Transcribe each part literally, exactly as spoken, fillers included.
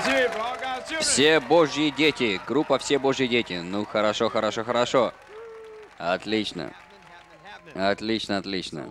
Все Божьи дети. Группа «Все Божьи дети». Ну, хорошо, хорошо, хорошо. Отлично. Отлично, отлично.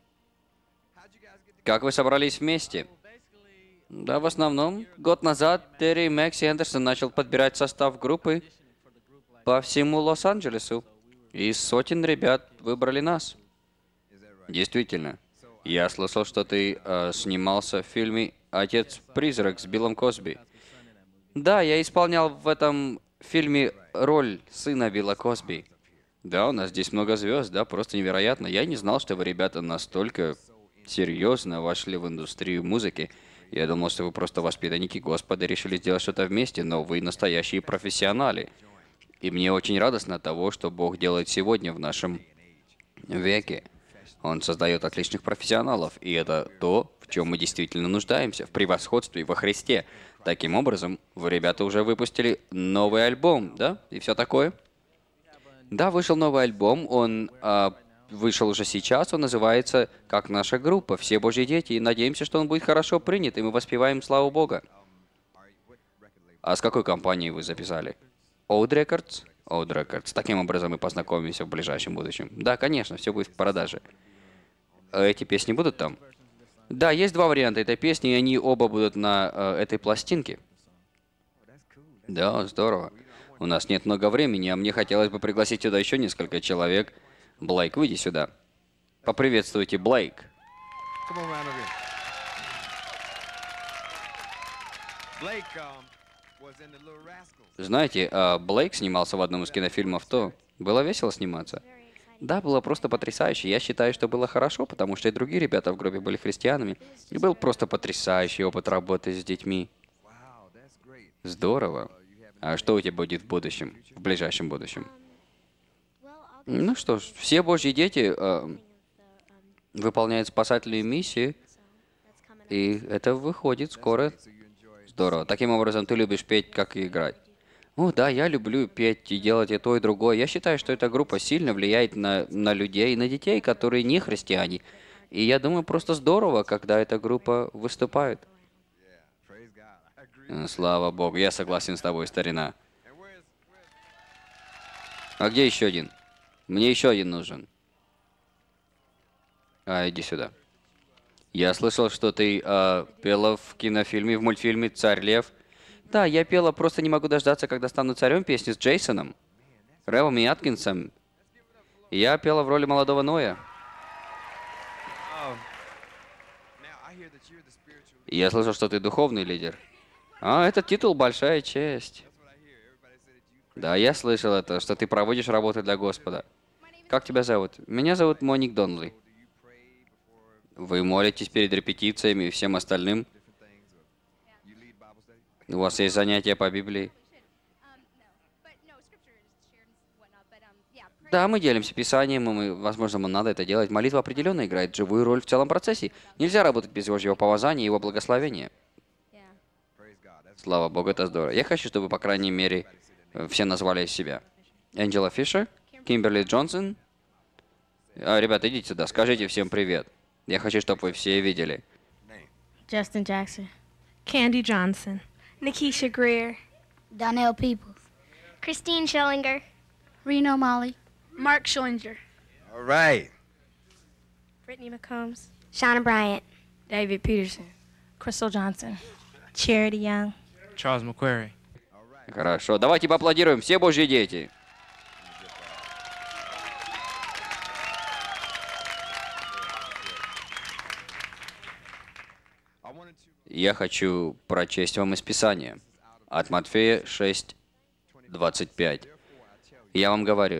Как вы собрались вместе? Да, в основном, год назад Терри Макси Эндерсон начал подбирать состав группы по всему Лос-Анджелесу. И сотен ребят выбрали нас. Действительно. Я слышал, что ты э, снимался в фильме «Отец-призрак» с Биллом Косби. Да, я исполнял в этом фильме роль сына Билла Косби. Да, у нас здесь много звезд, да, просто невероятно. Я не знал, что вы, ребята, настолько серьезно вошли в индустрию музыки. Я думал, что вы просто воспитанники Господа, решили сделать что-то вместе, но вы настоящие профессионалы. И мне очень радостно от того, что Бог делает сегодня в нашем веке. Он создает отличных профессионалов, и это то, в чем мы действительно нуждаемся, в превосходстве во Христе. Таким образом, вы, ребята, уже выпустили новый альбом, да? И все такое? Да, вышел новый альбом, он а, вышел уже сейчас, он называется «Как наша группа. Все Божьи дети», и надеемся, что он будет хорошо принят, и мы воспеваем славу Бога. А с какой компанией вы записали? Oud Records? Oud Records. Таким образом мы познакомимся в ближайшем будущем. Да, конечно, все будет в продаже. А эти песни будут там? Да, есть два варианта этой песни, и они оба будут на э, этой пластинке. Да, здорово. У нас нет много времени, а мне хотелось бы пригласить сюда еще несколько человек. Блейк, выйди сюда. Поприветствуйте, Блейк. Знаете, а Блейк снимался в одном из кинофильмов «То». Было весело сниматься? Да, было просто потрясающе. Я считаю, что было хорошо, потому что и другие ребята в группе были христианами. И был просто потрясающий опыт работы с детьми. Здорово. А что у тебя будет в будущем, в ближайшем будущем? Ну что ж, все Божьи дети э, выполняют спасательную миссию, и это выходит скоро. Здорово. Таким образом, ты любишь петь, как и играть. О, да, я люблю петь и делать и то, и другое. Я считаю, что эта группа сильно влияет на, на людей, на детей, которые не христиане. И я думаю, просто здорово, когда эта группа выступает. Слава Богу, я согласен с тобой, старина. А где еще один? Мне еще один нужен. А, иди сюда. Я слышал, что ты а, пела в кинофильме, в мультфильме «Царь Лев». Да, я пела, просто не могу дождаться, когда стану царем, песню с Джейсоном, Рэвом и Аткинсом. Я пела в роли молодого Ноя. Я слышал, что ты духовный лидер. А, этот титул — большая честь. Да, я слышал это, что ты проводишь работу для Господа. Как тебя зовут? Меня зовут Моник Донли. Вы молитесь перед репетициями и всем остальным? У вас есть занятия по Библии? Да, мы делимся Писанием, и мы, возможно, нам надо это делать. Молитва определенно играет живую роль в целом процессе. Нельзя работать без Божьего помазания и Его благословения. Слава Богу, это здорово. Я хочу, чтобы, по крайней мере, все назвали себя. Энджела Фишер, Кимберли Джонсон. А, ребята, идите сюда, скажите всем привет. Я хочу, чтобы вы все видели. Justin Jackson. Candy Johnson. Nikisha Greer. Donnell Peoples. Christine Schillinger. Reno Molly. Mark Schillinger. All right. Brittany McCombs. Shauna Bryant. David Peterson. Crystal Johnson. Charity Young. Charles McQuarrie. Хорошо, давайте поаплодируем, все Божьи дети. Я хочу прочесть вам из Писания от Матфея шесть, двадцать пять. Я вам говорю,